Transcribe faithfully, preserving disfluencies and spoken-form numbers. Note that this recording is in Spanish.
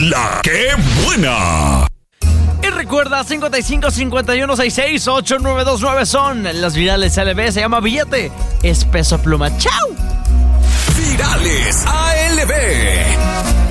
La que buena. Y recuerda, cincuenta y cinco, cincuenta y uno, sesenta y seis, ocho nueve dos nueve son las virales A L B. Se llama Billete, es Peso Pluma. ¡Chao! Virales A L B.